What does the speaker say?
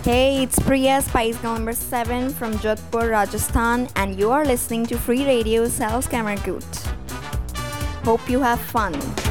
Hey, it's Priya, Spice Girl number 7 from Jodhpur, Rajasthan, and you are listening to Free Radio Sal's Camera Good. Hope you have fun.